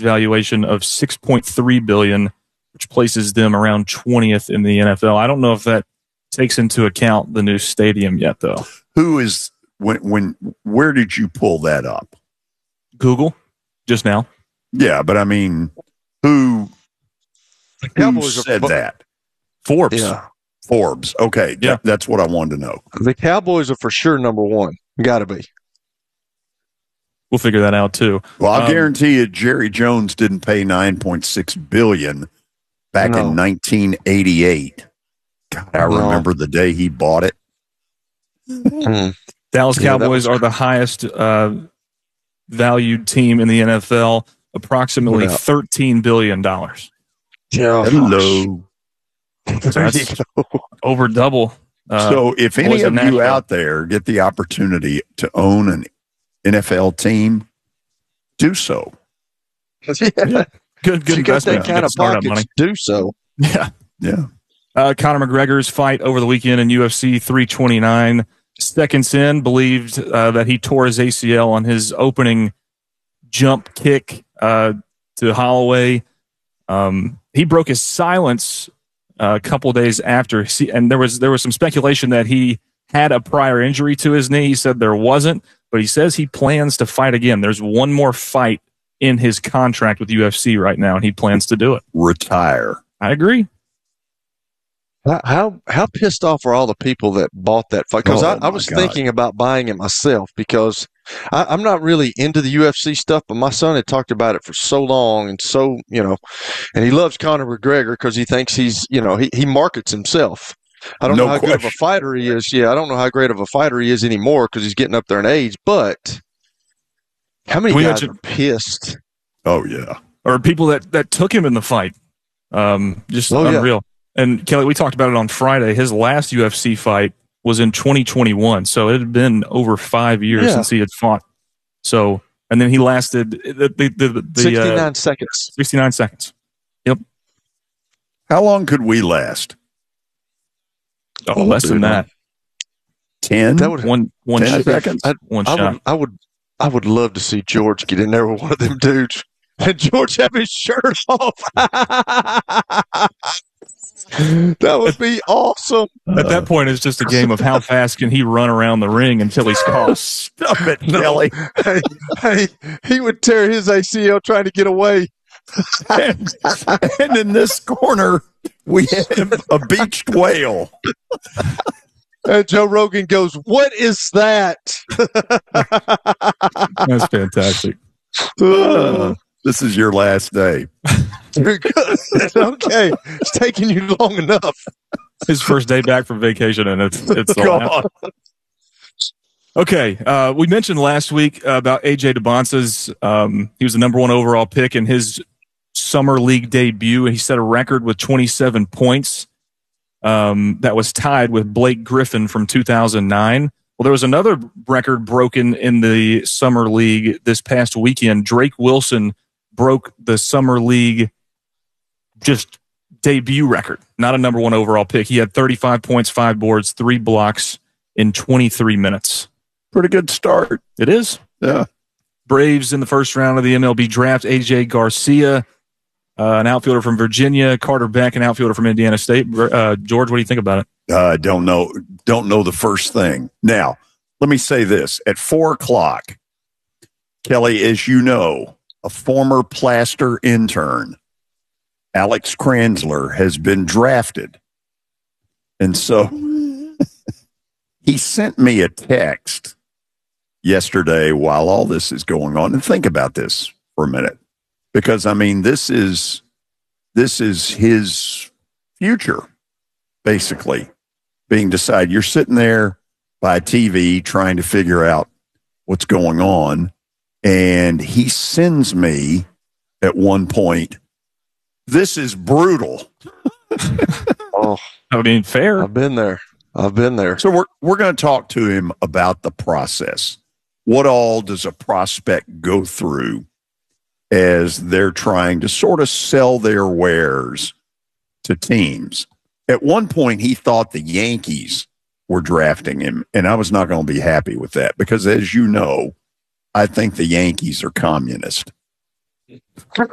valuation of $6.3 billion, which places them around 20th in the NFL. I don't know if that takes into account the new stadium yet, though. Where did you pull that up? Google, just now. Yeah, but I mean, who said that? Forbes. Yeah. Forbes. Okay, yeah. That's what I wanted to know. The Cowboys are for sure number one. Got to be. We'll figure that out too. Well, I'll guarantee you, Jerry Jones didn't pay $9.6 billion back in 1988. God, I remember the day he bought it. Dallas Cowboys are the highest valued team in the NFL, approximately $13 billion. Yeah. Hello. So that's over double. So if any of you out there get the opportunity to own an NFL team, do so. Yeah. Good you got investment. that kind of pockets, money. Do so. Yeah. Yeah. Conor McGregor's fight over the weekend in UFC 329. Seconds in, believed that he tore his ACL on his opening jump kick to Holloway. He broke his silence a couple days after, and there was some speculation that he had a prior injury to his knee. He said there wasn't, but he says he plans to fight again. There's one more fight in his contract with UFC right now, and he plans to do it. Retire. I agree. How pissed off are all the people that bought that fight? Because I was thinking about buying it myself because I'm not really into the UFC stuff, but my son had talked about it for so long and so, and he loves Conor McGregor because he thinks he's, he markets himself. I don't know how good of a fighter he is. Yeah, I don't know how great of a fighter he is anymore because he's getting up there in age, but how many guys are pissed? Oh, yeah. Or people that took him in the fight. Unreal. Yeah. And Kelly, we talked about it on Friday. His last UFC fight was in 2021, so it had been over 5 years since he had fought. So, and then he lasted the 69 seconds. 69 seconds. Yep. How long could we last? Oh, less than that. 10? That would one 10 seconds. One shot. I would love to see George get in there with one of them dudes, and George have his shirt off. That would be awesome. At that point, it's just a game of how fast can he run around the ring until he's caught. Stop it, Kelly. Hey, he would tear his ACL trying to get away. And in this corner, we have a beached whale. And Joe Rogan goes, "What is that?" That's fantastic. This is your last day. You're good. Okay. It's taking you long enough. His first day back from vacation, and it's gone. Okay. We mentioned last week about AJ DeBonce's. He was the number one overall pick in his summer league debut, and he set a record with 27 points. That was tied with Blake Griffin from 2009. Well, there was another record broken in the summer league this past weekend. Drake Wilson broke the summer league just debut record, not a number one overall pick. He had 35 points, 5 boards, 3 blocks in 23 minutes. Pretty good start. It is. Yeah. Braves in the first round of the MLB draft, AJ Garcia, an outfielder from Virginia, Carter Beck, an outfielder from Indiana State. George, what do you think about it? Don't know the first thing. Now, let me say this. At 4:00, Kelly, as you know, a former Plaster intern, Alex Kranzler, has been drafted. And so he sent me a text yesterday while all this is going on. And think about this for a minute. Because, I mean, this is his future, basically, being decided. You're sitting there by TV trying to figure out what's going on. And he sends me at one point, "This is brutal." Oh, I mean, fair. I've been there. So we're going to talk to him about the process. What all does a prospect go through as they're trying to sort of sell their wares to teams? At one point, he thought the Yankees were drafting him, and I was not going to be happy with that because, as you know, I think the Yankees are communist.